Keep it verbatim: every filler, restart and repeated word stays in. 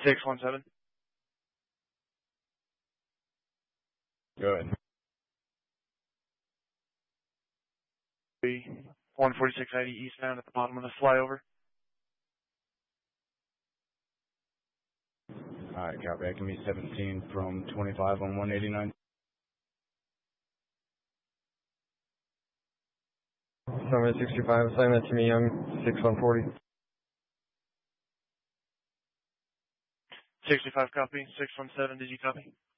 six one seven. Go ahead. one forty-six eighty eastbound at the bottom of the flyover. Alright, copy. That can be seventeen from twenty-five on one eighty-nine. Summit sixty-five, assign that to me on six one forty. sixty-five copy. six one seven, did you copy?